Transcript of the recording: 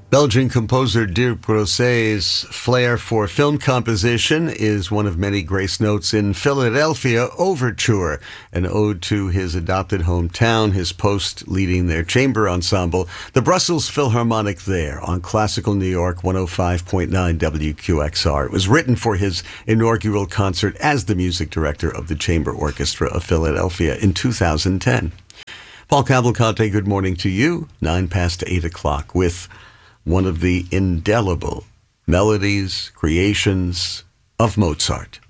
Belgian composer Dirk Grosset's flair for film composition is one of many grace notes in Philadelphia Overture, an ode to his adopted hometown, his post leading their chamber ensemble, the Brussels Philharmonic there on Classical New York 105.9 WQXR. It was written for his inaugural concert as the music director of the Chamber Orchestra of Philadelphia in 2010. Paul Cavalcante, good morning to you. 8:09 with one of the indelible melodies, creations of Mozart.